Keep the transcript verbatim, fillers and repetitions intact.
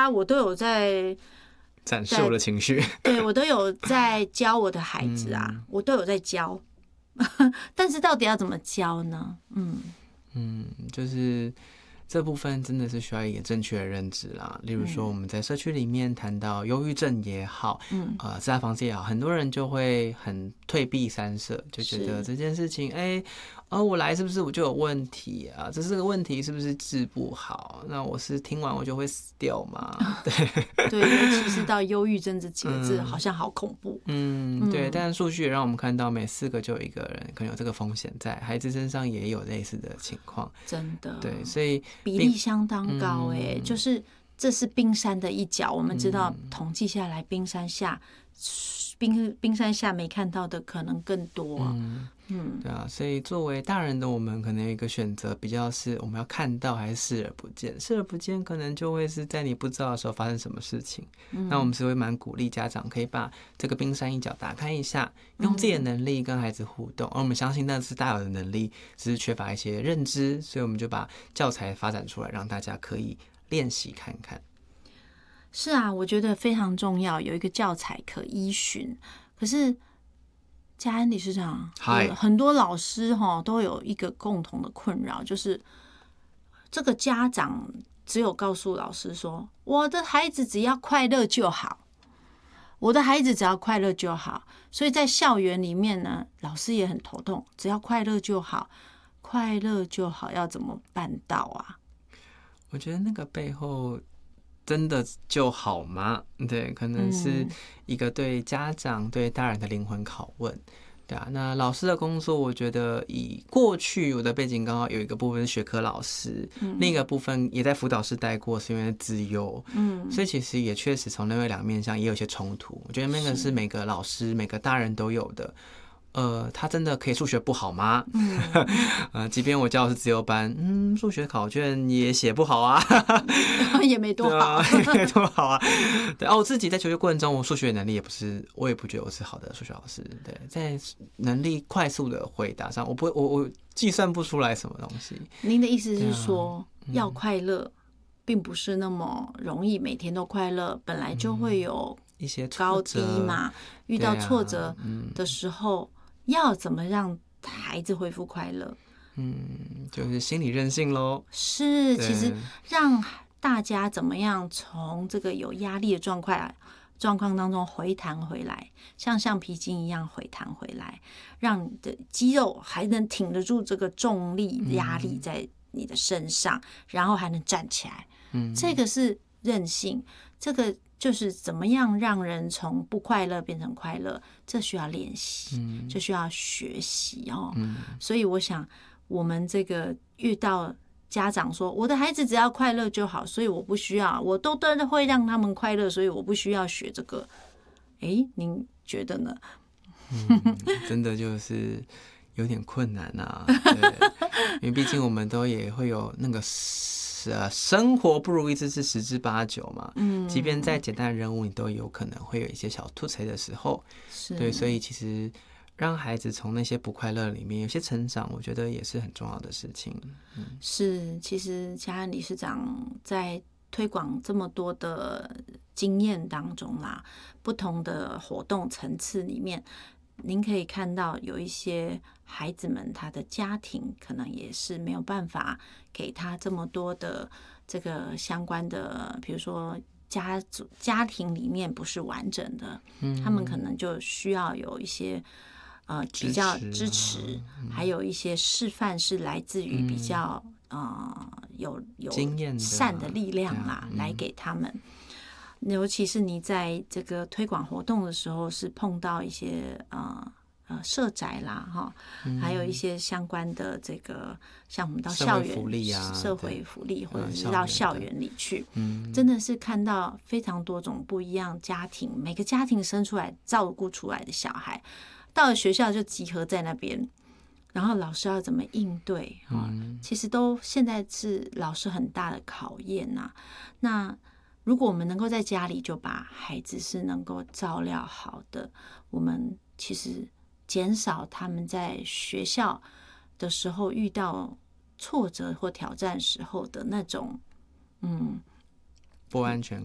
啊，我都有在展示我的情绪， 对，我都有在教我的孩子啊，嗯、我都有在教，但是到底要怎么教呢？嗯嗯，就是这部分真的是需要一个正确的认知啦。例如说，我们在社区里面谈到忧郁症也好，嗯，呃，自杀防治也好，很多人就会很退避三舍，就觉得这件事情，哎。哦，我来是不是我就有问题啊？这是个问题，是不是治不好？那我是听完我就会死掉吗？对对，尤其是到忧郁症这几个字，嗯、好像好恐怖。 嗯，对。但数据也让我们看到，每四个就有一个人可能有这个风险在，孩子身上也有类似的情况。 真的， 对，所以比例相当高哎、欸嗯，就是这是冰山的一角。我们知道，统计下来，冰山下。冰冰山下没看到的可能更多、啊， 嗯嗯，对啊，所以作为大人的我们，可能有一个选择，比较是我们要看到还是视而不见。视而不见，可能就会是在你不知道的时候发生什么事情。嗯、那我们是会蛮鼓励家长可以把这个冰山一角打开一下，用自己的能力跟孩子互动。而我们相信那是大有的能力，只是缺乏一些认知，所以我们就把教材发展出来，让大家可以练习看看。 是啊，我觉得非常重要，有一个教材可依循。可是嘉恩理事长，很多老师哈都有一个共同的困扰，就是这个家长只有告诉老师说，我的孩子只要快乐就好，我的孩子只要快乐就好。所以在校园里面呢，老师也很头痛，只要快乐就好，快乐就好，要怎么办到啊？ 我觉得那个背后。真的就好吗？对，可能是一个对家长、对大人的灵魂拷问，对啊。那老师的工作，我觉得以过去我的背景刚好有一个部分是学科老师，嗯、另一个部分也在辅导室待过，是因为资优，嗯，所以其实也确实从那位两面上也有一些冲突。我觉得那个是每个老师、每个大人都有的。呃，他真的可以数学不好吗？嗯，呃，即便我教的是自由班，嗯，数学考卷也写不好啊， 也没多好， 也没多好啊。对啊，我自己在求学过程中，我数学能力也不是，我也不觉得我是好的数学老师。对，在能力快速的回答上，我不，我我计算不出来什么东西。 您的意思是说，啊嗯、要快乐，并不是那么容易，每天都快乐，本来就会有一些高低嘛，遇到挫折的时候。要怎么让孩子恢复快乐？ 嗯，就是心理韧性咯。 是，其实让大家怎么样从这个有压力的状况状况当中回弹回来，像橡皮筋一样回弹回来，让你的肌肉还能挺得住这个重力压力在你的身上，嗯、然后还能站起来。嗯，这个是韧性，这个。就是怎么样让人从不快乐变成快乐，这需要练习，嗯、就需要学习哦。嗯、所以我想，我们这个遇到家长说我的孩子只要快乐就好，所以我不需要，我都都会让他们快乐，所以我不需要学这个。哎，您觉得呢？ 嗯、真的就是有点困难啊，对，因为毕竟我们都也会有那个。呃，生活不如意之事十之八九嘛。嗯，即便再简单的任务，你都有可能会有一些小突锤的时候。是，对，所以其实让孩子从那些不快乐里面有些成长，我觉得也是很重要的事情。嗯， 是，其实嘉恩理事长在推广这么多的经验当中啦，不同的活动层次里面。您可以看到有一些孩子们，他的家庭可能也是没有办法给他这么多的这个相关的，比如说家族家庭里面不是完整的，嗯、他们可能就需要有一些呃比较支持，嗯、还有一些示范是来自于比较、嗯、呃有有善的力量啦，来给他们。尤其是你在这个推广活动的时候，是碰到一些呃呃社宅啦哈，嗯、还有一些相关的这个，像我们到校园社会福利啊， 社会福利或者是到校园里去，嗯、真的是看到非常多种不一样家庭，每个家庭生出来照顾出来的小孩，到了学校就集合在那边。然后老师要怎么应对哈，嗯、其实都现在是老师很大的考验呐、啊。那如果我们能够在家里就把孩子是能够照料好的，我们其实减少他们在学校的时候遇到挫折或挑战时候的那种嗯不安全